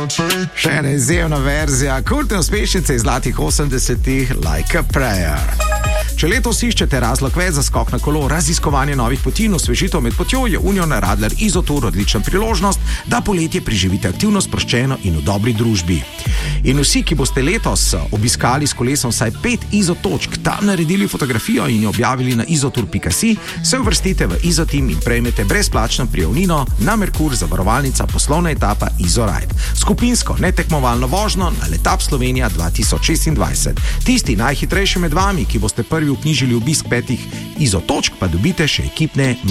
Še ena izjemna verzija kultne uspešnice iz zlatih 80-ih Like a Prayer. Če letos iščete razlog več za skok na kolo, raziskovanje novih poti in osvežitev med potjo, je Union Radler Izotour odlična priložnost, da poletje preživite aktivno, sproščeno in v dobri družbi. In vsi, ki boste letos obiskali s kolesom vsaj 5 izotočk, tam naredili fotografijo in jo objavili na izotour.si, se uvrstite v Izoteam in prejmete brezplačno prijavnino na Merkur zavarovalnica poslovna etapa Izoride. Skupinsko, netekmovalno vožnjo na Letap Slovenija 2026. Tisti najhitrejši med vami, ki boste prvi vknjižili obisk 5 izotočk, pa dobite še ekipne